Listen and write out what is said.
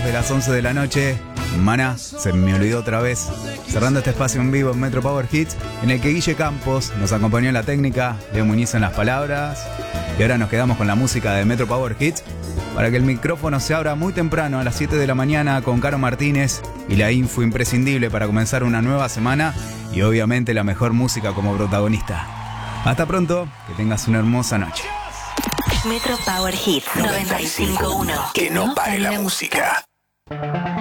minutos de las 11 de la noche. Maná, se me olvidó otra vez. Cerrando este espacio en vivo en Metro Power Hits, en el que Guille Campos nos acompañó en la técnica, Leo Muñiz en las palabras. Y ahora nos quedamos con la música de Metro Power Hits para que el micrófono se abra muy temprano a las 7 de la mañana con Caro Martínez y la info imprescindible para comenzar una nueva semana y obviamente la mejor música como protagonista. Hasta pronto, que tengas una hermosa noche. Metro Power Hits 95.1. Que no pare la música.